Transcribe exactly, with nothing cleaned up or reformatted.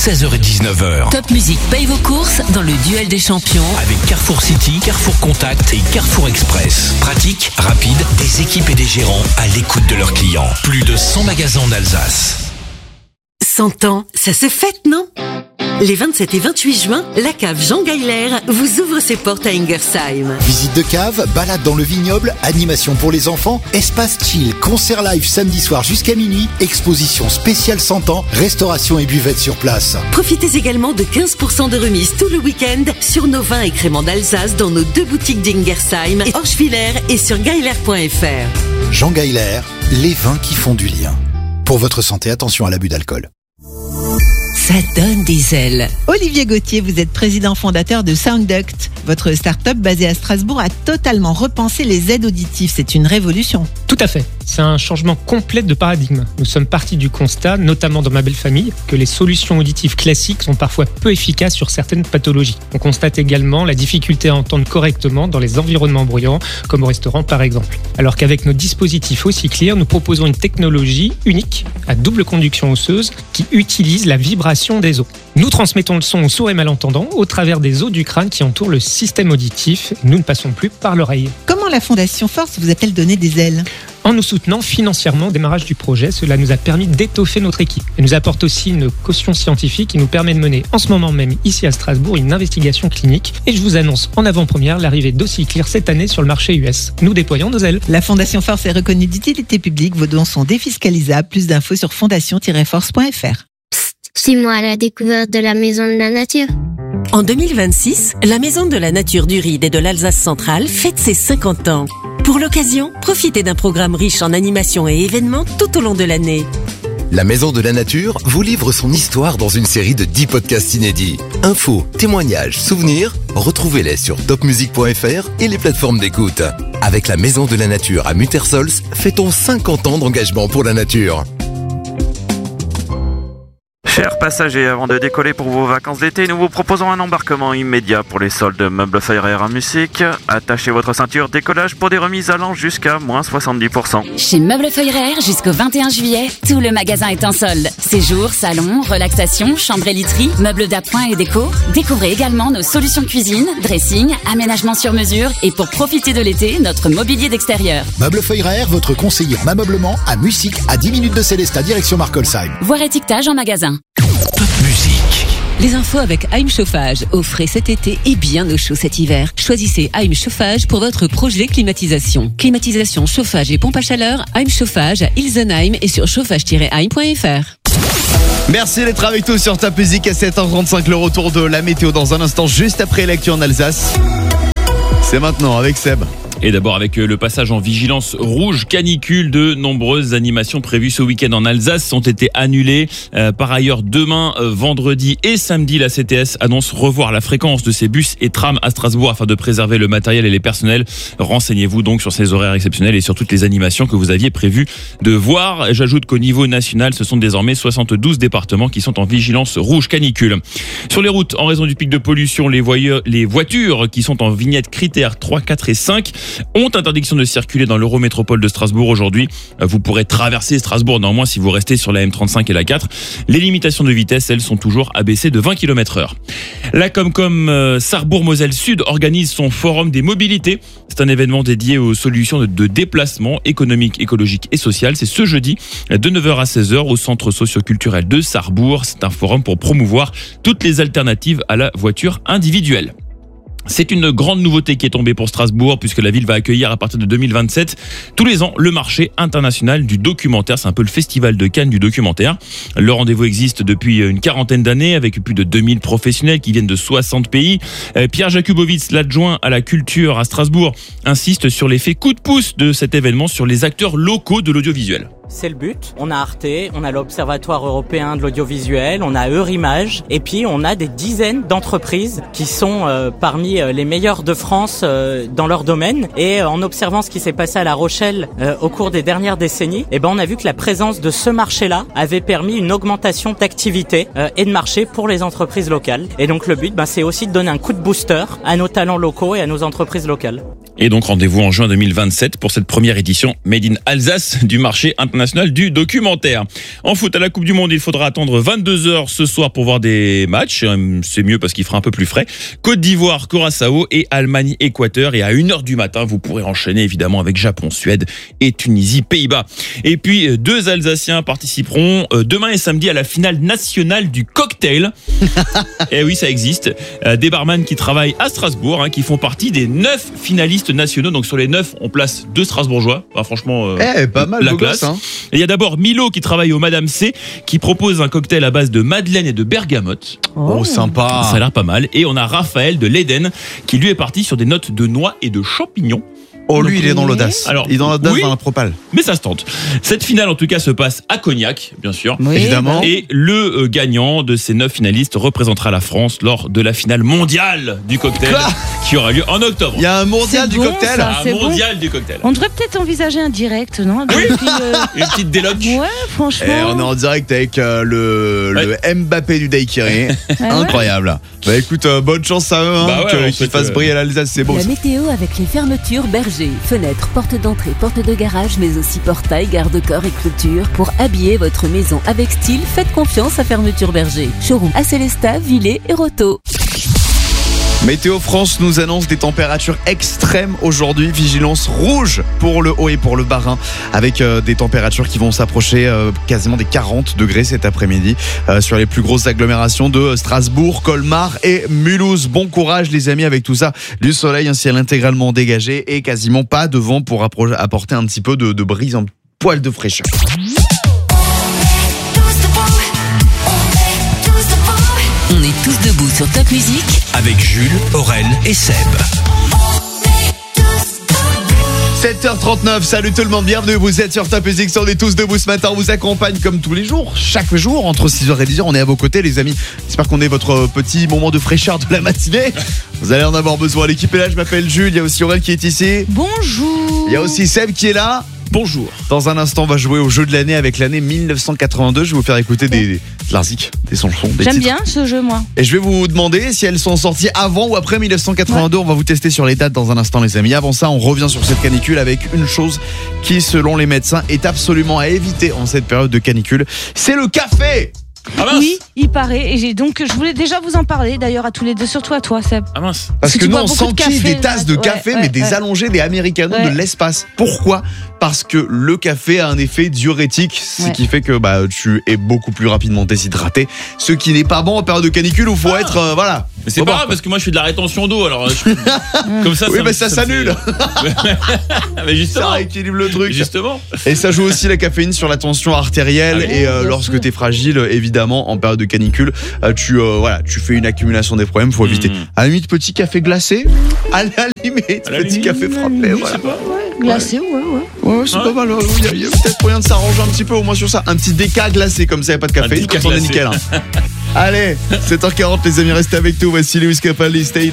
seize heures et dix-neuf heures. Top Music paye vos courses dans le duel des champions Avec Carrefour City, Carrefour Contact et Carrefour Express. Pratique, rapide, des équipes et des gérants à l'écoute de leurs clients. Plus de cent magasins en Alsace. cent ans, ça se fête, non ? Les vingt-sept et vingt-huit juin, la cave Jean Geiler vous ouvre ses portes à Ingersheim. Visite de cave, balade dans le vignoble, animation pour les enfants, espace chill, concert live samedi soir jusqu'à minuit, exposition spéciale cent ans, restauration et buvette sur place. Profitez également de quinze pour cent de remise tout le week-end sur nos vins et créments d'Alsace dans nos deux boutiques d'Ingersheim et Orschwiller et sur geiler point f r. Jean Geiler, les vins qui font du lien. Pour votre santé, attention à l'abus d'alcool. Ça donne des ailes. Olivier Gauthier, vous êtes président fondateur de Soundduct. Votre start-up basée à Strasbourg a totalement repensé les aides auditives. C'est une révolution. Tout à fait. C'est un changement complet de paradigme. Nous sommes partis du constat, notamment dans ma belle famille, que les solutions auditives classiques sont parfois peu efficaces sur certaines pathologies. On constate également la difficulté à entendre correctement dans les environnements bruyants, comme au restaurant par exemple. Alors qu'avec nos dispositifs Ossiclear, nous proposons une technologie unique à double conduction osseuse qui utilise la vibration des os. Nous transmettons le son aux sourds et malentendants au travers des os du crâne qui entourent le système auditif. Nous ne passons plus par l'oreille. Comment la Fondation Force vous a-t-elle donné des ailes ? En nous soutenant financièrement au démarrage du projet, cela nous a permis d'étoffer notre équipe. Elle nous apporte aussi une caution scientifique qui nous permet de mener en ce moment même ici à Strasbourg une investigation clinique. Et je vous annonce en avant-première l'arrivée d'Ossiclear cette année sur le marché U S. Nous déployons nos ailes. La Fondation Force est reconnue d'utilité publique. Vos dons sont défiscalisables. Plus d'infos sur fondation tiret force point f r. Suis-moi à la découverte de la Maison de la Nature. En deux mille vingt-six, la Maison de la Nature du Ried et de l'Alsace centrale fête ses cinquante ans. Pour l'occasion, profitez d'un programme riche en animations et événements tout au long de l'année. La Maison de la Nature vous livre son histoire dans une série de dix podcasts inédits. Infos, témoignages, souvenirs, retrouvez-les sur top music point f r et les plateformes d'écoute. Avec la Maison de la Nature à Muttersols, fêtons cinquante ans d'engagement pour la nature. Chers passagers, avant de décoller pour vos vacances d'été, nous vous proposons un embarquement immédiat pour les soldes Meubles Feurer à Musique. Attachez votre ceinture, décollage pour des remises allant jusqu'à moins soixante-dix pour cent. Chez Meubles Feurer, jusqu'au vingt et un juillet, tout le magasin est en solde. Séjour, salon, relaxation, chambre et literie, meubles d'appoint et déco. Découvrez également nos solutions cuisine, dressing, aménagement sur mesure et pour profiter de l'été, notre mobilier d'extérieur. Meubles Feurer, votre conseiller en ameublement à Musique, à dix minutes de Célestat, direction Markolsheim. Voir étiquetage en magasin. Top Music. Les infos avec Heim Chauffage. Offrez cet été et bien au chaud cet hiver. Choisissez Heim Chauffage pour votre projet climatisation. Climatisation, chauffage et pompe à chaleur. Heim Chauffage à Ilsenheim et sur chauffage tiret heim point f r. Merci d'être avec nous sur Top Music à sept heures trente-cinq. Le retour de la météo dans un instant, juste après l'actu en Alsace. C'est maintenant avec Seb. Et d'abord avec le passage en vigilance rouge canicule, de nombreuses animations prévues ce week-end en Alsace ont été annulées. Euh, par ailleurs, demain, euh, vendredi et samedi, la C T S annonce revoir la fréquence de ces bus et trams à Strasbourg afin de préserver le matériel et les personnels. Renseignez-vous donc sur ces horaires exceptionnels et sur toutes les animations que vous aviez prévu de voir. J'ajoute qu'au niveau national, ce sont désormais soixante-douze départements qui sont en vigilance rouge canicule. Sur les routes, en raison du pic de pollution, les, voyeurs, les voitures qui sont en vignette critères trois, quatre et cinq ont interdiction de circuler dans l'Eurométropole de Strasbourg aujourd'hui. Vous pourrez traverser Strasbourg néanmoins si vous restez sur la M trente-cinq et la quatre. Les limitations de vitesse, elles, sont toujours abaissées de vingt kilomètres heure. La Comcom euh, Sarrebourg-Moselle Sud organise son forum des mobilités. C'est un événement dédié aux solutions de, de déplacement économique, écologique et social. C'est ce jeudi de neuf heures à seize heures au centre socio-culturel de Sarrebourg. C'est un forum pour promouvoir toutes les alternatives à la voiture individuelle. C'est une grande nouveauté qui est tombée pour Strasbourg puisque la ville va accueillir à partir de deux mille vingt-sept tous les ans le marché international du documentaire. C'est un peu le festival de Cannes du documentaire. Le rendez-vous existe depuis une quarantaine d'années avec plus de deux mille professionnels qui viennent de soixante pays. Pierre Jakubowicz, l'adjoint à la culture à Strasbourg, insiste sur l'effet coup de pouce de cet événement sur les acteurs locaux de l'audiovisuel. C'est le but. On a Arte, on a l'Observatoire européen de l'audiovisuel, on a Eurimage, et puis on a des dizaines d'entreprises qui sont euh, parmi les meilleures de France euh, dans leur domaine. Et euh, en observant ce qui s'est passé à La Rochelle euh, au cours des dernières décennies, eh ben on a vu que la présence de ce marché-là avait permis une augmentation d'activité euh, et de marché pour les entreprises locales. Et donc le but, ben, c'est aussi de donner un coup de booster à nos talents locaux et à nos entreprises locales. Et donc rendez-vous en juin deux mille vingt-sept pour cette première édition Made in Alsace du marché international du documentaire. En foot, à la Coupe du Monde, il faudra attendre vingt-deux heures ce soir pour voir des matchs. C'est mieux parce qu'il fera un peu plus frais. Côte d'Ivoire, Curaçao et Allemagne, Équateur. Et à une heure du matin, vous pourrez enchaîner évidemment avec Japon, Suède et Tunisie, Pays-Bas. Et puis, deux Alsaciens participeront demain et samedi à la finale nationale du cocktail. Et oui, ça existe. Des barman qui travaillent à Strasbourg, hein, qui font partie des neuf finalistes nationaux. Donc sur les neuf, on place deux Strasbourgeois. Enfin, franchement, euh, eh, pas mal, la classe. Gosse, hein. Et il y a d'abord Milo qui travaille au Madame C, qui propose un cocktail à base de madeleine et de bergamote. Oh, oh sympa. Ça a l'air pas mal. Et on a Raphaël de l'Eden qui lui est parti sur des notes de noix et de champignons. Oh, lui, il est dans l'audace. Alors, il est dans l'audace, oui, dans la propale. Mais ça se tente. Cette finale, en tout cas, se passe à Cognac, bien sûr. Oui, évidemment. Et le euh, gagnant de ces neuf finalistes représentera la France lors de la finale mondiale du cocktail. Quoi qui aura lieu en octobre. Il y a un mondial du bon, cocktail. Ça, un mondial bon. du cocktail. On devrait peut-être envisager un direct, non? Oui. Puis, euh... Une petite déloc. Ouais, franchement. Et on est en direct avec euh, le, ouais. le Mbappé du Daiquiri. Ouais. Incroyable. Bah écoute, euh, bonne chance à eux, hein, bah ouais, qu'ils fassent euh... briller l'Alsace, c'est beau. La ça. météo avec les fermetures Berger, fenêtres, portes d'entrée, portes de garage, mais aussi portail, garde-corps et clôture. Pour habiller votre maison avec style, faites confiance à Fermeture Berger. Showroom à Célestat, Villers et Roto. Météo France nous annonce des températures extrêmes aujourd'hui. Vigilance rouge pour le Haut et pour le Bas-Rhin, avec euh, des températures qui vont s'approcher euh, quasiment des quarante degrés cet après-midi euh, sur les plus grosses agglomérations de Strasbourg, Colmar et Mulhouse. Bon courage les amis avec tout ça. Du soleil, un ciel intégralement dégagé et quasiment pas de vent pour apporter un petit peu de, de brise, un poil de fraîcheur. On est tous debout sur Top Music avec Jules, Aurel et Seb. sept heures trente-neuf, salut tout le monde, bienvenue, vous êtes sur Top Music, on est tous debout ce matin, on vous accompagne comme tous les jours, chaque jour, entre six heures et dix heures, on est à vos côtés les amis. J'espère qu'on est votre petit moment de fraîcheur de la matinée. Vous allez en avoir besoin, l'équipe est là, je m'appelle Jules, il y a aussi Aurel qui est ici. Bonjour. Il y a aussi Seb qui est là. Bonjour. Dans un instant, on va jouer au jeu de l'année avec l'année mille neuf cent quatre-vingt-deux. Je vais vous faire écouter des, des, de l'arzik, des chansons, des J'aime titres. bien ce jeu, moi. Et je vais vous demander si elles sont sorties avant ou après mille neuf cent quatre-vingt-deux. Ouais. On va vous tester sur les dates dans un instant, les amis. Avant ça, on revient sur cette canicule avec une chose qui, selon les médecins, est absolument à éviter en cette période de canicule. C'est le café. Ah mince. Oui, il paraît. Et j'ai donc, je voulais déjà vous en parler, d'ailleurs, à tous les deux, surtout à toi, Seb. Ah mince. Parce, Parce que, que nous, on s'enquille de des tasses de café, ouais, mais ouais, des ouais. allongés, des americanos ouais. de l'espace. Pourquoi ? Parce que le café a un effet diurétique, ce ouais. qui fait que bah, tu es beaucoup plus rapidement déshydraté. Ce qui n'est pas bon en période de canicule où il faut ah. être, euh, voilà. Mais c'est pas grave, parce que moi je fais de la rétention d'eau, alors je... comme ça. Oui, ça mais ça, ça s'annule. Mais justement. Ça rééquilibre le truc. Justement. Et ça joue aussi la caféine sur la tension artérielle. Ah, et euh, lorsque tu es fragile, évidemment, en période de canicule, euh, tu, euh, voilà, tu fais une accumulation des problèmes, faut éviter. Mmh. À la limite, petit café glacé, à la limite, à la petit limite, café frappé, voilà. Ouais, glacé, ouais, ouais. Ouais, c'est hein pas mal. Il y a, y a peut-être moyen de s'arranger un petit peu, au moins sur ça. Un petit déca glacé, comme ça, il n'y a pas de café. On est nickel. Hein. Allez, sept heures quarante, les amis, restez avec nous. Voici Lewis Capaldi, Stay